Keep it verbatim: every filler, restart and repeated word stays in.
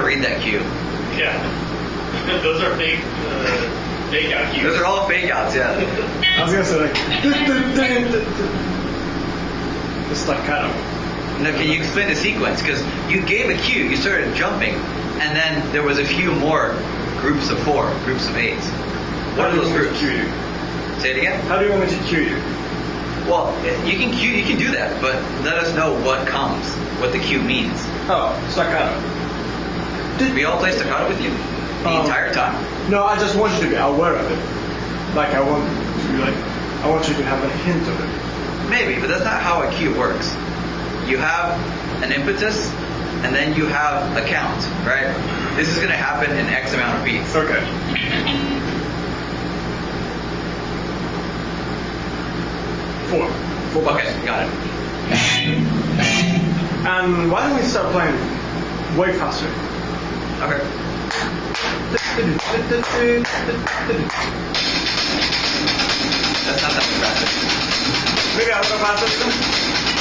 to read that cue. Yeah. Those are fake, uh, fake out cues. Those are all fake outs, yeah. I was gonna say like the staccato. Now, can you explain the sequence? Because you gave a cue, you started jumping, and then there was a few more groups of four, groups of eight. What are those groups? Cue you? Say it again. How do you want me to cue you? Well, you can cue, you can do that, but let us know what comes, what the cue means. Oh, staccato. Did we all play staccato with you the Um, entire time? No, I just want you to be aware of it. Like I want to be like, I want you to have a hint of it. Maybe, but that's not how a cue works. You have an impetus, and then you have a count, right? This is going to happen in X amount of beats. Okay. Four. Four bars. Okay, got it. And why don't we start playing way faster? Okay.